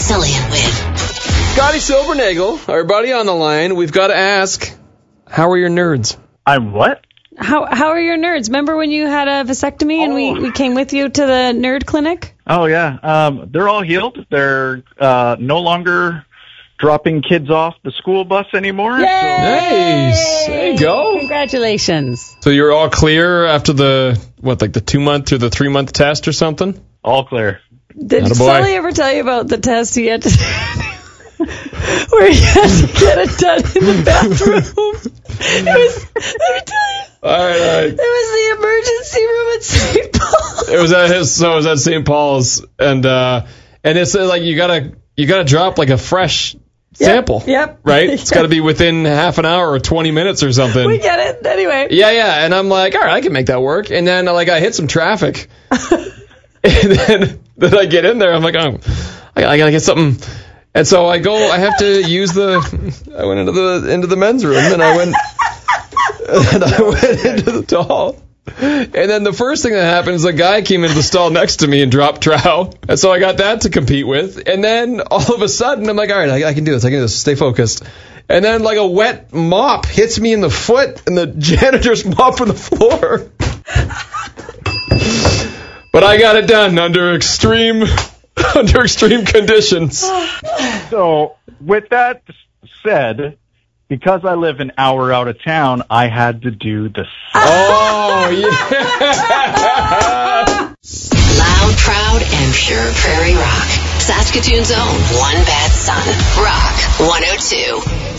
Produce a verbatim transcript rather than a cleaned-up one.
Cillian with. Scotty Silvernagel, our buddy on the line. We've got to ask, how are your nerds? I'm what? How how are your nerds? Remember when you had a vasectomy and Oh. we, we came with you to the nerd clinic? Oh, yeah. Um, they're all healed. They're uh, no longer dropping kids off the school bus anymore. Yay! Nice. There you go. Congratulations. So you're all clear after the, what, like the two-month or the three-month test or something? So all clear. Did Attaboy. Sully ever tell you about the test he had to where he had to get it done in the bathroom? It was, let me tell you, All right, all right. it was the emergency room at Saint Paul. It was at his, so it was at Saint Paul's, and uh, and it's uh, like you gotta you gotta drop like a fresh sample, yep. right? It's got to be within half an hour or twenty minutes or something. We get it anyway. Yeah, yeah, and I'm like, all right, I can make that work. And then like I hit some traffic, and then then I get in there, I'm like, oh, I, I gotta get something. And so I go, I have to use the, I went into the into the men's room, and I went, and I went into the stall. And then the first thing that happened is a guy came into the stall next to me and dropped trow. And so I got that to compete with. And then all of a sudden, I'm like, all right, I, I can do this. I can do this. Stay focused. And then like a wet mop hits me in the foot, and the janitor's mopping the floor. But I got it done under extreme, under extreme conditions. So with that said, because I live an hour out of town, I had to do the Oh, yeah. Loud, proud, and pure prairie rock. Saskatoon's own One Bad Son. Rock one oh two.